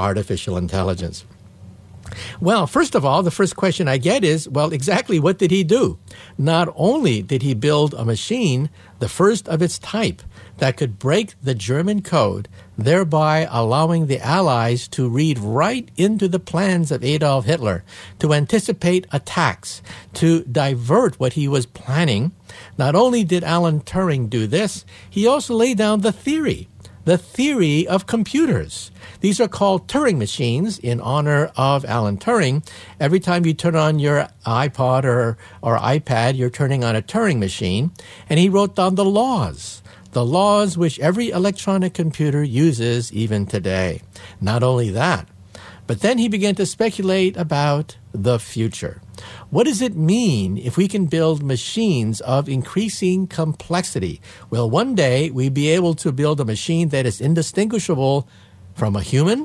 artificial intelligence? Well, first of all, the first question I get is, well, exactly what did he do? Not only did he build a machine, the first of its type, that could break the German code, thereby allowing the Allies to read right into the plans of Adolf Hitler, to anticipate attacks, to divert what he was planning. Not only did Alan Turing do this, he also laid down the theory of computers. These are called Turing machines in honor of Alan Turing. Every time you turn on your iPod or iPad, you're turning on a Turing machine. And he wrote down the laws which every electronic computer uses even today. Not only that, but then he began to speculate about the future. What does it mean if we can build machines of increasing complexity? Will one day we be able to build a machine that is indistinguishable from a human?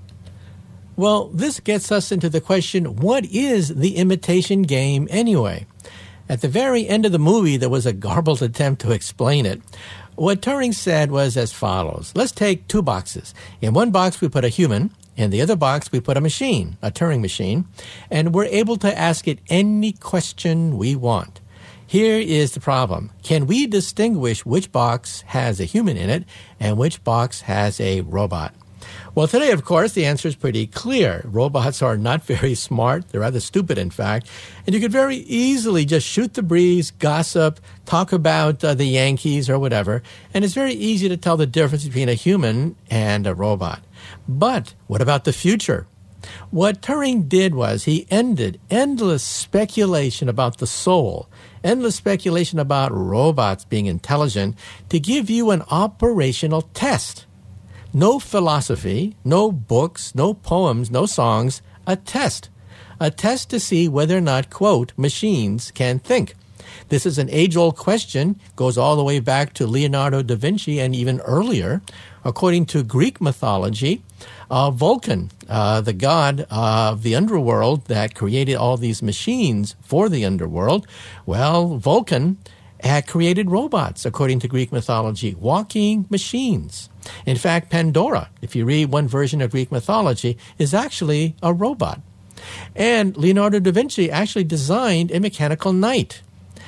Well, this gets us into the question, what is the imitation game anyway? At the very end of the movie, there was a garbled attempt to explain it. What Turing said was as follows. Let's take two boxes. In one box, we put a human. In the other box, we put a machine, a Turing machine, and we're able to ask it any question we want. Here is the problem. Can we distinguish which box has a human in it and which box has a robot? Well, today, of course, the answer is pretty clear. Robots are not very smart. They're rather stupid, in fact. And you could very easily just shoot the breeze, gossip, talk about the Yankees or whatever. And it's very easy to tell the difference between a human and a robot. But what about the future? What Turing did was he ended endless speculation about the soul, endless speculation about robots being intelligent to give you an operational test. No philosophy, no books, no poems, no songs, a test. A test to see whether or not, quote, machines can think. This is an age-old question, goes all the way back to Leonardo da Vinci and even earlier. According to Greek mythology, Vulcan, the god of the underworld that created all these machines for the underworld, well, Vulcan had created robots, according to Greek mythology, walking machines. In fact, Pandora, if you read one version of Greek mythology, is actually a robot. And Leonardo da Vinci actually designed a mechanical knight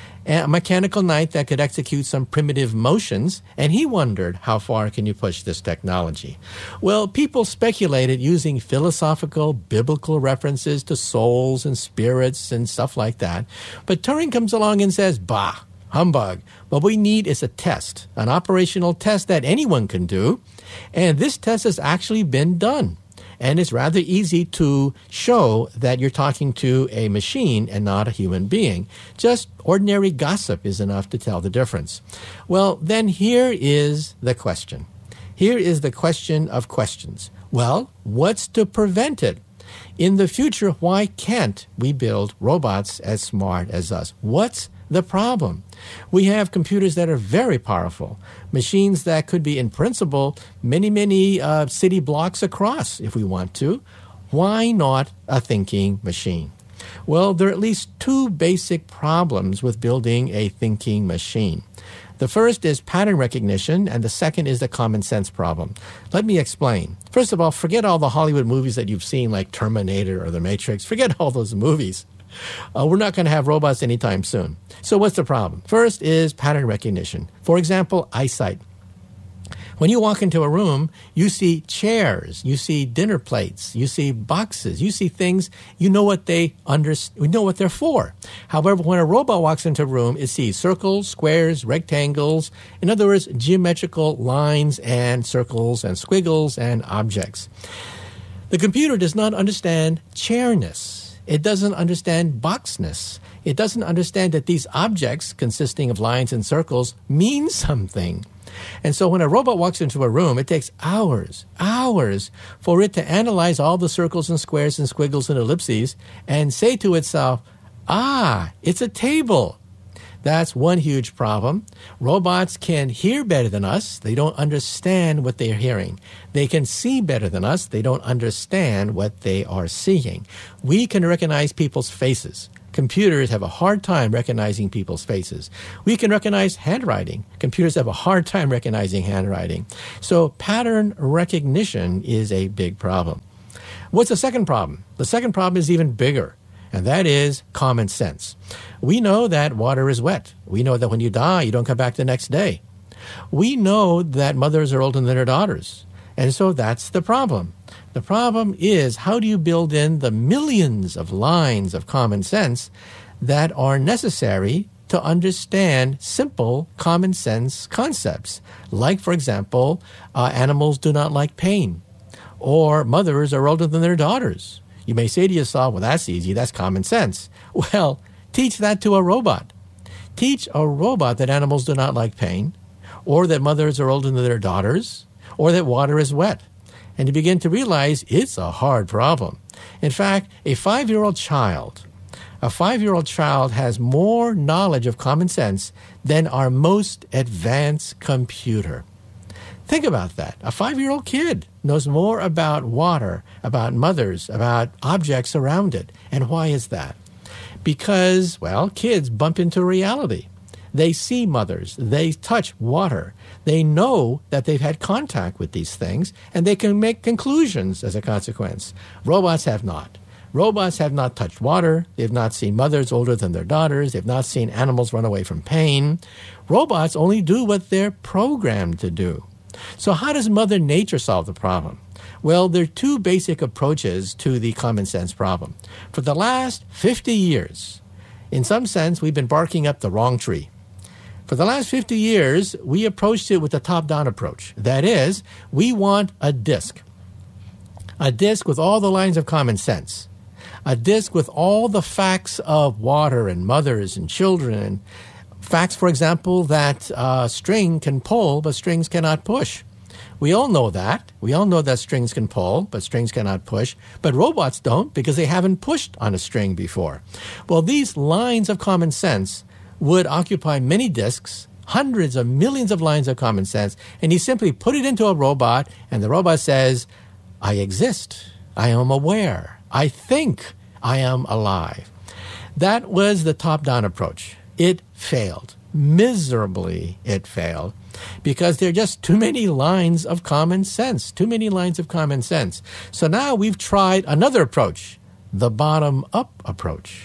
that could execute some primitive motions, and he wondered, how far can you push this technology? Well, people speculated using philosophical, biblical references to souls and spirits and stuff like that. But Turing comes along and says, bah, humbug. What we need is a test, an operational test that anyone can do. And this test has actually been done. And it's rather easy to show that you're talking to a machine and not a human being. Just ordinary gossip is enough to tell the difference. Well, then here is the question. Here is the question of questions. Well, what's to prevent it? In the future, why can't we build robots as smart as us? What's the problem? We have computers that are very powerful, machines that could be, in principle, many city blocks across if we want to. Why not a thinking machine? Well, there are at least two basic problems with building a thinking machine. The first is pattern recognition, and the second is the common sense problem. Let me explain. First of all, forget all the Hollywood movies that you've seen, like Terminator or The Matrix. Forget all those movies. We're not going to have robots anytime soon. So what's the problem? First is pattern recognition. For example, eyesight. When you walk into a room, you see chairs, you see dinner plates, you see boxes, you see things, you know what they're for. However, when a robot walks into a room, it sees circles, squares, rectangles, in other words, geometrical lines and circles and squiggles and objects. The computer does not understand chairness. It doesn't understand boxness. It doesn't understand that these objects, consisting of lines and circles, mean something. And so when a robot walks into a room, it takes hours for it to analyze all the circles and squares and squiggles and ellipses and say to itself, it's a table. That's one huge problem. Robots can hear better than us. They don't understand what they're hearing. They can see better than us. They don't understand what they are seeing. We can recognize people's faces. Computers have a hard time recognizing people's faces. We can recognize handwriting. Computers have a hard time recognizing handwriting. So pattern recognition is a big problem. What's the second problem? The second problem is even bigger, and that is common sense. We know that water is wet. We know that when you die, you don't come back the next day. We know that mothers are older than their daughters, and so that's the problem. The problem is, how do you build in the millions of lines of common sense that are necessary to understand simple common sense concepts? Like, for example, animals do not like pain, or mothers are older than their daughters. You may say to yourself, well, that's easy, that's common sense. Well, teach that to a robot. Teach a robot that animals do not like pain, or that mothers are older than their daughters, or that water is wet. And you begin to realize it's a hard problem. In fact, a 5-year-old child has more knowledge of common sense than our most advanced computer. Think about that. A 5-year-old kid knows more about water, about mothers, about objects around it. And why is that? Because, well, kids bump into reality. They see mothers. They touch water. They know that they've had contact with these things, and they can make conclusions as a consequence. Robots have not. Robots have not touched water. They've not seen mothers older than their daughters. They've not seen animals run away from pain. Robots only do what they're programmed to do. So how does Mother Nature solve the problem? Well, there are two basic approaches to the common sense problem. For the last 50 years, in some sense, we've been barking up the wrong tree. For the last 50 years, we approached it with a top-down approach. That is, we want a disk with all the lines of common sense, a disk with all the facts of water and mothers and children, facts, for example, that string can pull, but strings cannot push. We all know that. We all know that strings can pull, but strings cannot push. But robots don't because they haven't pushed on a string before. Well, these lines of common sense would occupy many disks, hundreds of millions of lines of common sense, and you simply put it into a robot, and the robot says, I exist, I am aware, I think I am alive. That was the top-down approach. It failed. Miserably, it failed. Because there are just too many lines of common sense, So now we've tried another approach, the bottom-up approach.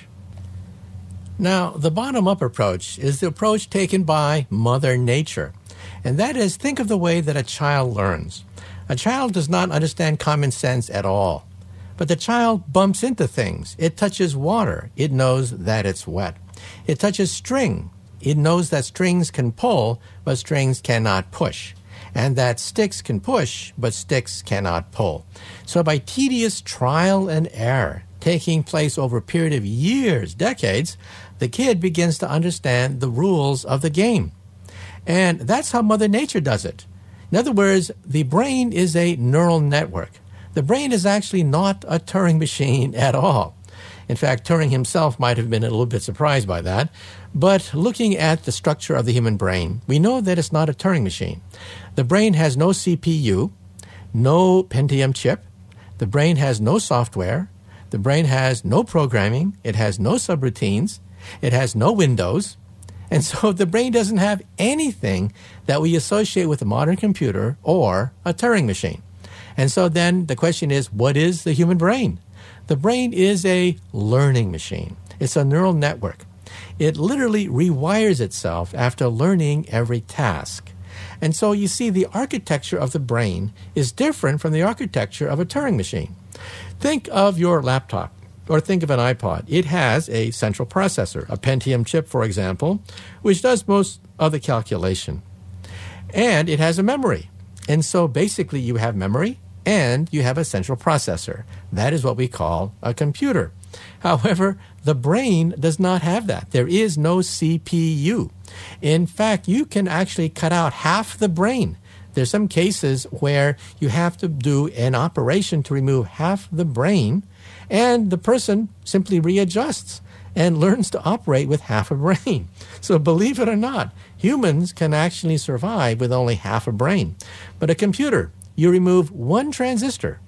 Now, the bottom-up approach is the approach taken by Mother Nature. And that is, think of the way that a child learns. A child does not understand common sense at all. But the child bumps into things. It touches water. It knows that it's wet. It touches string. It knows that strings can pull, but strings cannot push. And that sticks can push, but sticks cannot pull. So by tedious trial and error, taking place over a period of years, decades, the kid begins to understand the rules of the game. And that's how Mother Nature does it. In other words, the brain is a neural network. The brain is actually not a Turing machine at all. In fact, Turing himself might have been a little bit surprised by that. But looking at the structure of the human brain, we know that it's not a Turing machine. The brain has no CPU, no Pentium chip. The brain has no software. The brain has no programming. It has no subroutines. It has no windows. And so the brain doesn't have anything that we associate with a modern computer or a Turing machine. And so then the question is, what is the human brain? The brain is a learning machine. It's a neural network. It literally rewires itself after learning every task. And so you see, the architecture of the brain is different from the architecture of a Turing machine. Think of your laptop, or think of an iPod. It has a central processor, a Pentium chip, for example, which does most of the calculation. And it has a memory. And so basically you have memory and you have a central processor. That is what we call a computer. However, the brain does not have that. There is no CPU. In fact, you can actually cut out half the brain. There's some cases where you have to do an operation to remove half the brain, and the person simply readjusts and learns to operate with half a brain. So believe it or not, humans can actually survive with only half a brain. But a computer, you remove one transistor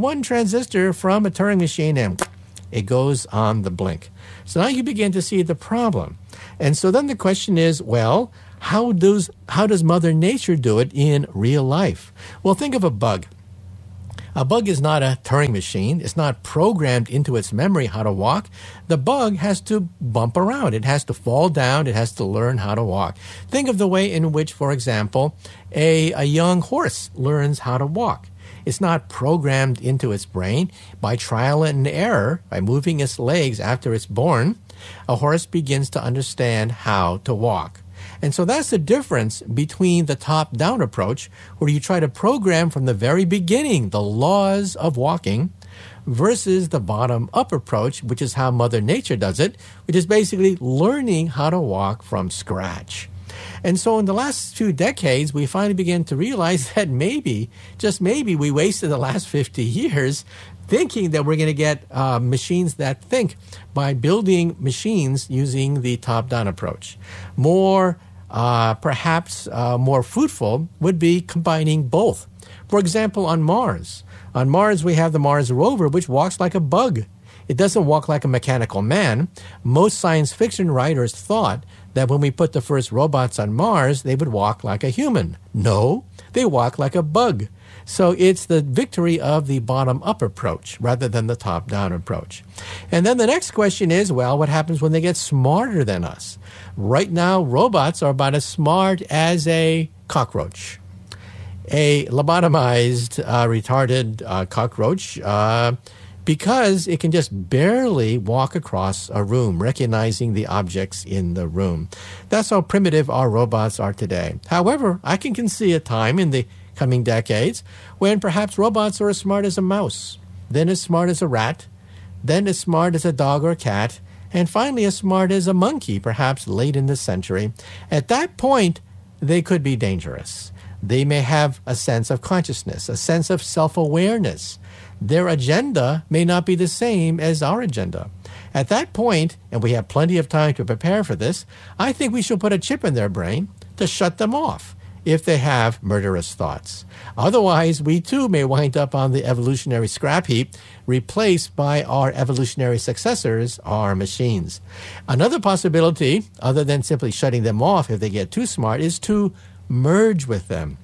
from a Turing machine, and it goes on the blink. So now you begin to see the problem. And so then the question is, well, how does Mother Nature do it in real life? Well, think of a bug. A bug is not a Turing machine. It's not programmed into its memory how to walk. The bug has to bump around. It has to fall down. It has to learn how to walk. Think of the way in which, for example, a young horse learns how to walk. It's not programmed into its brain. By trial and error, by moving its legs after it's born, a horse begins to understand how to walk. And so that's the difference between the top-down approach, where you try to program from the very beginning the laws of walking, versus the bottom-up approach, which is how Mother Nature does it, which is basically learning how to walk from scratch. And so in the last few decades, we finally began to realize that maybe, just maybe, we wasted the last 50 years thinking that we're going to get machines that think by building machines using the top-down approach. Perhaps more fruitful would be combining both. For example, on Mars. On Mars, we have the Mars rover, which walks like a bug. It doesn't walk like a mechanical man. Most science fiction writers thought that when we put the first robots on Mars, they would walk like a human. No, they walk like a bug. So it's the victory of the bottom-up approach rather than the top-down approach. And then the next question is, well, what happens when they get smarter than us? Right now, robots are about as smart as a cockroach. A lobotomized, retarded cockroach, because it can just barely walk across a room, recognizing the objects in the room. That's how primitive our robots are today. However, I can see a time in the coming decades when perhaps robots are as smart as a mouse, then as smart as a rat, then as smart as a dog or cat, and finally as smart as a monkey, perhaps late in the century. At that point, they could be dangerous. They may have a sense of consciousness, a sense of self-awareness. Their agenda may not be the same as our agenda. At that point, and we have plenty of time to prepare for this, I think we should put a chip in their brain to shut them off if they have murderous thoughts. Otherwise, we too may wind up on the evolutionary scrap heap, replaced by our evolutionary successors, our machines. Another possibility, other than simply shutting them off if they get too smart, is to merge with them.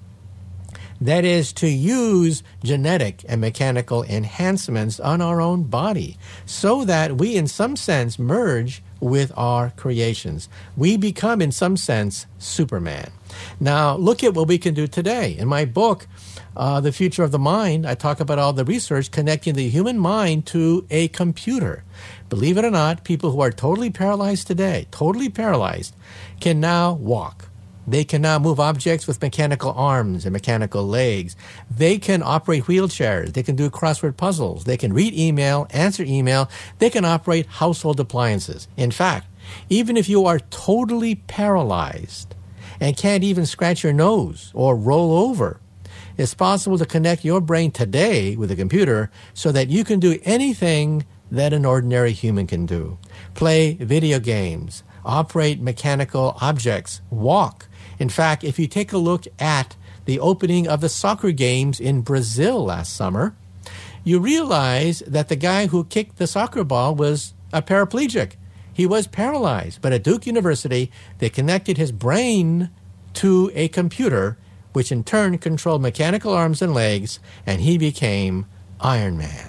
That is, to use genetic and mechanical enhancements on our own body so that we, in some sense, merge with our creations. We become, in some sense, Superman. Now, look at what we can do today. In my book, The Future of the Mind, I talk about all the research connecting the human mind to a computer. Believe it or not, people who are totally paralyzed today, totally paralyzed, can now walk. They can now move objects with mechanical arms and mechanical legs. They can operate wheelchairs. They can do crossword puzzles. They can read email, answer email. They can operate household appliances. In fact, even if you are totally paralyzed and can't even scratch your nose or roll over, it's possible to connect your brain today with a computer so that you can do anything that an ordinary human can do. Play video games, operate mechanical objects, walk. In fact, if you take a look at the opening of the soccer games in Brazil last summer, you realize that the guy who kicked the soccer ball was a paraplegic. He was paralyzed. But at Duke University, they connected his brain to a computer, which in turn controlled mechanical arms and legs, and he became Iron Man.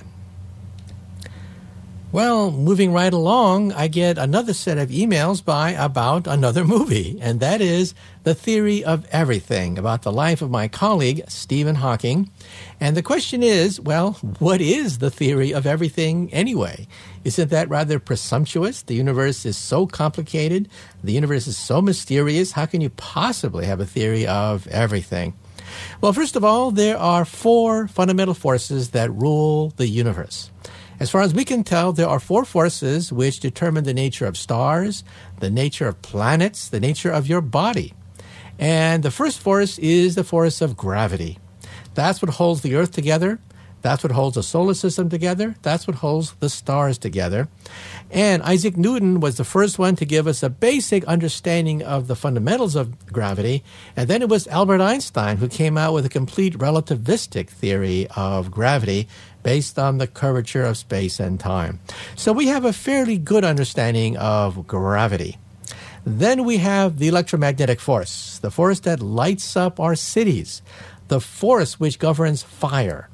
Well, moving right along, I get another set of emails about another movie, and that is The Theory of Everything, about the life of my colleague, Stephen Hawking. And the question is, well, what is the theory of everything anyway? Isn't that rather presumptuous? The universe is so complicated. The universe is so mysterious. How can you possibly have a theory of everything? Well, first of all, there are 4 fundamental forces that rule the universe. As far as we can tell, there are 4 forces which determine the nature of stars, the nature of planets, the nature of your body. And the first force is the force of gravity. That's what holds the Earth together. That's what holds the solar system together. That's what holds the stars together. And Isaac Newton was the first one to give us a basic understanding of the fundamentals of gravity. And then it was Albert Einstein who came out with a complete relativistic theory of gravity based on the curvature of space and time. So we have a fairly good understanding of gravity. Then we have the electromagnetic force, the force that lights up our cities, the force which governs fire,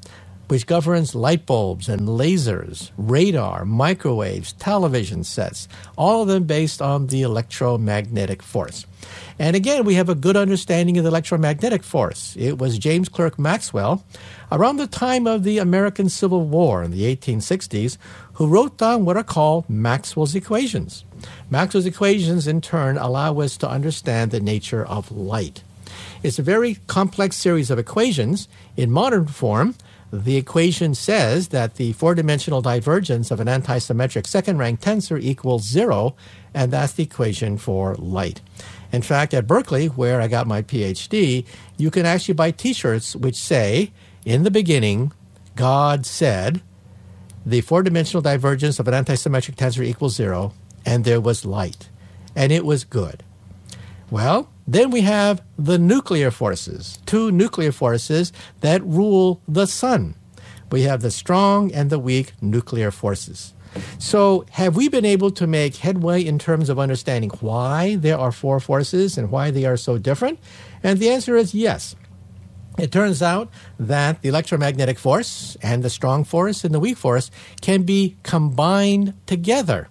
which governs light bulbs and lasers, radar, microwaves, television sets, all of them based on the electromagnetic force. And again, we have a good understanding of the electromagnetic force. It was James Clerk Maxwell, around the time of the American Civil War in the 1860s, who wrote down what are called Maxwell's equations. Maxwell's equations, in turn, allow us to understand the nature of light. It's a very complex series of equations. In modern form, the equation says that the four-dimensional divergence of an antisymmetric second-rank tensor equals 0, and that's the equation for light. In fact, at Berkeley, where I got my PhD, you can actually buy T-shirts which say, in the beginning, God said, the four-dimensional divergence of an antisymmetric tensor equals 0, and there was light, and it was good. Well, then we have the nuclear forces, two nuclear forces that rule the sun. We have the strong and the weak nuclear forces. So have we been able to make headway in terms of understanding why there are four forces and why they are so different? And the answer is yes. It turns out that the electromagnetic force and the strong force and the weak force can be combined together.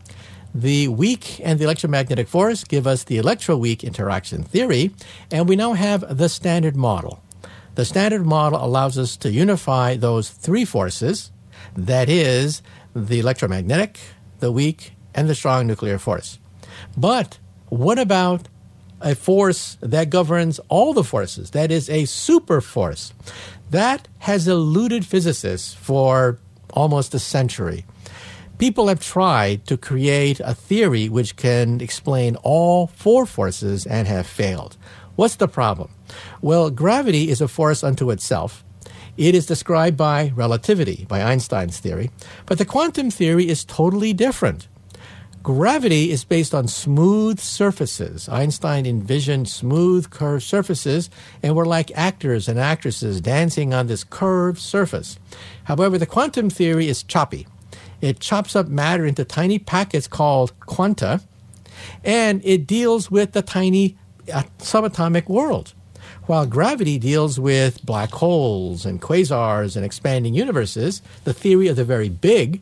The weak and the electromagnetic force give us the electroweak interaction theory, and we now have the Standard Model. The Standard Model allows us to unify those three forces, that is, the electromagnetic, the weak, and the strong nuclear force. But what about a force that governs all the forces, that is a super force? That has eluded physicists for almost a century. People have tried to create a theory which can explain all four forces and have failed. What's the problem? Well, gravity is a force unto itself. It is described by relativity, by Einstein's theory, but the quantum theory is totally different. Gravity is based on smooth surfaces. Einstein envisioned smooth, curved surfaces, and we're like actors and actresses dancing on this curved surface. However, the quantum theory is choppy. It chops up matter into tiny packets called quanta, and it deals with the tiny subatomic world. While gravity deals with black holes and quasars and expanding universes, the theory of the very big,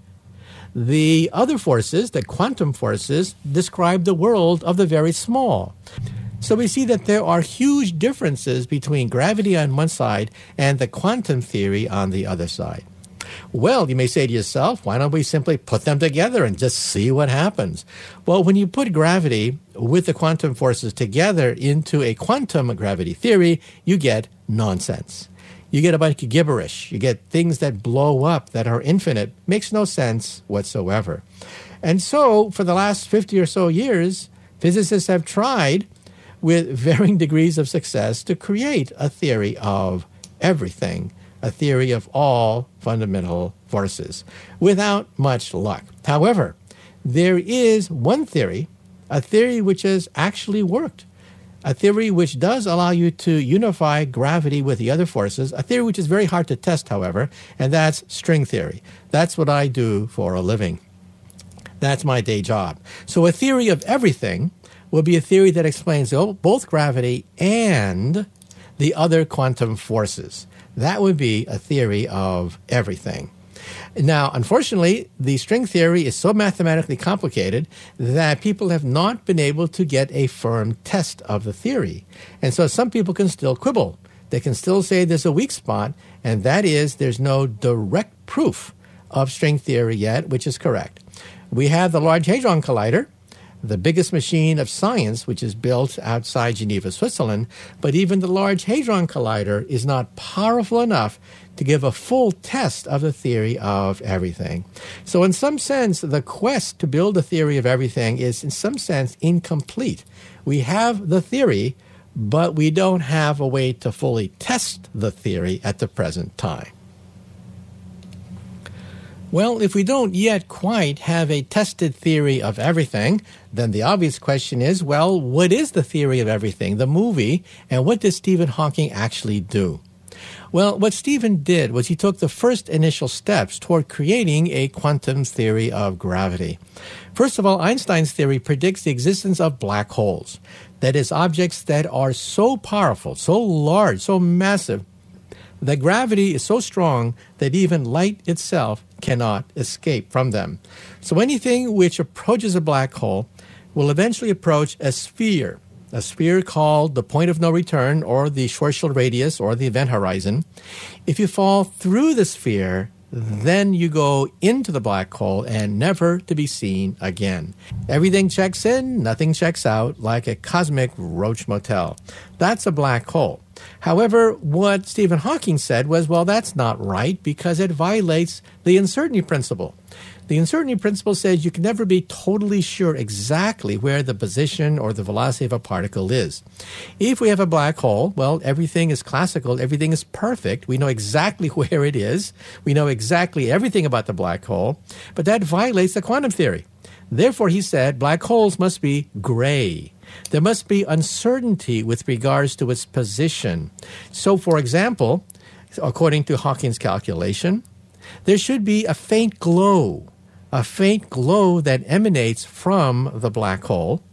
the other forces, the quantum forces, describe the world of the very small. So we see that there are huge differences between gravity on one side and the quantum theory on the other side. Well, you may say to yourself, why don't we simply put them together and just see what happens? Well, when you put gravity with the quantum forces together into a quantum gravity theory, you get nonsense. You get a bunch of gibberish. You get things that blow up, that are infinite. Makes no sense whatsoever. And so, for the last 50 or so years, physicists have tried, with varying degrees of success, to create a theory of everything, a theory of all fundamental forces, without much luck. However, there is one theory, a theory which has actually worked, a theory which does allow you to unify gravity with the other forces, a theory which is very hard to test, however, and that's string theory. That's what I do for a living. That's my day job. So a theory of everything will be a theory that explains both gravity and the other quantum forces. That would be a theory of everything. Now, unfortunately, the string theory is so mathematically complicated that people have not been able to get a firm test of the theory. And so some people can still quibble. They can still say there's a weak spot, and that is there's no direct proof of string theory yet, which is correct. We have the Large Hadron Collider, the biggest machine of science, which is built outside Geneva, Switzerland, but even the Large Hadron Collider is not powerful enough to give a full test of the theory of everything. So in some sense, the quest to build a theory of everything is in some sense incomplete. We have the theory, but we don't have a way to fully test the theory at the present time. Well, if we don't yet quite have a tested theory of everything, then the obvious question is, well, what is the theory of everything, the movie, and what did Stephen Hawking actually do? Well, what Stephen did was he took the first initial steps toward creating a quantum theory of gravity. First of all, Einstein's theory predicts the existence of black holes. That is, objects that are so powerful, so large, so massive, that gravity is so strong that even light itself cannot escape from them. So anything which approaches a black hole will eventually approach a sphere called the point of no return, or the Schwarzschild radius, or the event horizon. If you fall through the sphere, then you go into the black hole and never to be seen again. Everything checks in, nothing checks out, like a cosmic roach motel. That's a black hole. However, what Stephen Hawking said was, well, that's not right because it violates the uncertainty principle. The uncertainty principle says you can never be totally sure exactly where the position or the velocity of a particle is. If we have a black hole, well, everything is classical, everything is perfect. We know exactly where it is. We know exactly everything about the black hole, but that violates the quantum theory. Therefore, he said, black holes must be gray. There must be uncertainty with regards to its position. So, for example, according to Hawking's calculation, there should be a faint glow that emanates from the black hole.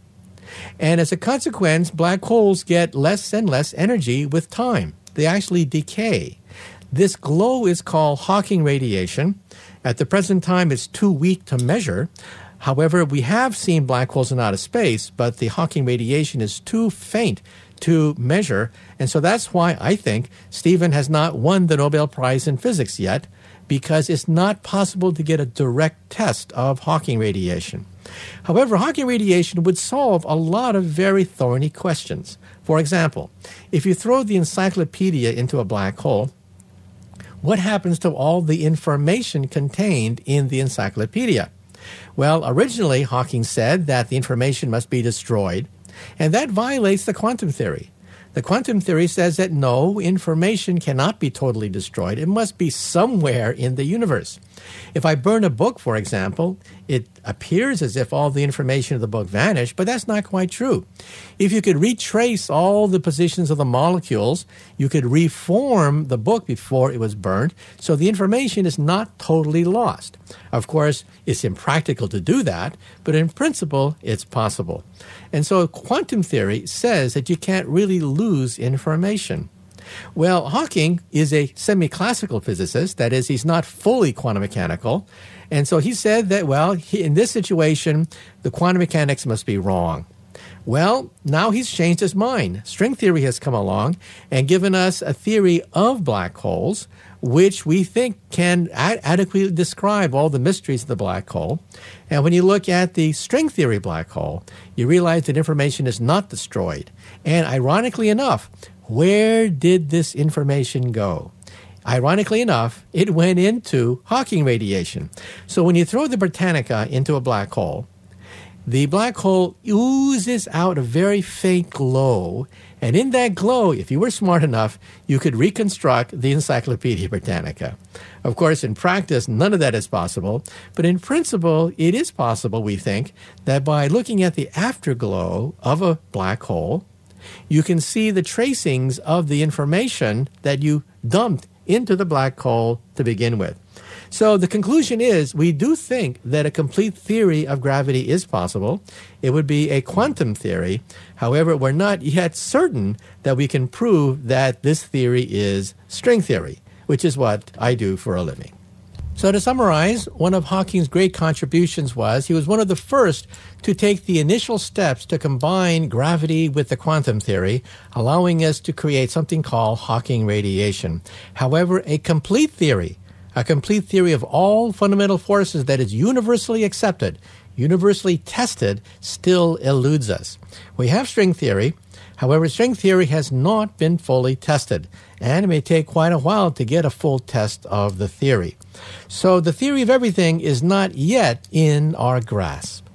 And as a consequence, black holes get less and less energy with time. They actually decay. This glow is called Hawking radiation. At the present time, it's too weak to measure. However, we have seen black holes in outer space, but the Hawking radiation is too faint to measure. And so that's why I think Stephen has not won the Nobel Prize in Physics yet, because it's not possible to get a direct test of Hawking radiation. However, Hawking radiation would solve a lot of very thorny questions. For example, if you throw the encyclopedia into a black hole, what happens to all the information contained in the encyclopedia? Well, originally, Hawking said that the information must be destroyed, and that violates the quantum theory. The quantum theory says that no, information cannot be totally destroyed. It must be somewhere in the universe. If I burn a book, for example, it appears as if all the information of the book vanished, but that's not quite true. If you could retrace all the positions of the molecules, you could reform the book before it was burned, so the information is not totally lost. Of course, it's impractical to do that, but in principle, it's possible. And so quantum theory says that you can't really lose information. Well, Hawking is a semi-classical physicist. That is, he's not fully quantum mechanical. And so he said that, well, in this situation, the quantum mechanics must be wrong. Well, now he's changed his mind. String theory has come along and given us a theory of black holes, which we think can adequately describe all the mysteries of the black hole. And when you look at the string theory black hole, you realize that information is not destroyed. And ironically enough, where did this information go? Ironically enough, it went into Hawking radiation. So when you throw the Britannica into a black hole, the black hole oozes out a very faint glow, and in that glow, if you were smart enough, you could reconstruct the Encyclopedia Britannica. Of course, in practice, none of that is possible, but in principle, it is possible, we think, that by looking at the afterglow of a black hole, you can see the tracings of the information that you dumped into the black hole to begin with. So the conclusion is we do think that a complete theory of gravity is possible. It would be a quantum theory. However, we're not yet certain that we can prove that this theory is string theory, which is what I do for a living. So to summarize, one of Hawking's great contributions was he was one of the first to take the initial steps to combine gravity with the quantum theory, allowing us to create something called Hawking radiation. However, a complete theory of all fundamental forces that is universally accepted, universally tested, still eludes us. We have string theory. However, string theory has not been fully tested, and it may take quite a while to get a full test of the theory. So the theory of everything is not yet in our grasp.